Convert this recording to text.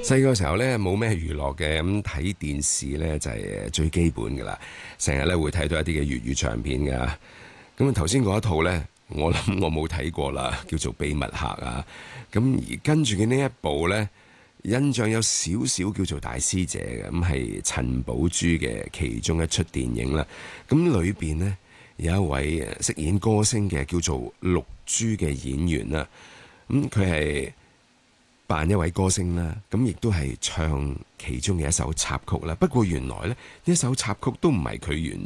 細個時候咧冇咩娛樂嘅，咁睇電視咧就係最基本噶啦。成日咧會睇到一啲嘅粵語長片噶。咁頭先嗰一套咧，我諗我冇睇過啦，叫做《秘密客》啊。咁而跟住嘅呢一部咧，印象有少少叫做《大師姐》嘅，咁係陳寶珠嘅其中一出電影啦。咁裏邊呢，有一位飾演歌星嘅叫做綠珠嘅演員啦。咁佢係扮一位歌星啦，咁亦都係唱其中嘅一首插曲啦。不過原來呢，一首插曲都唔係佢原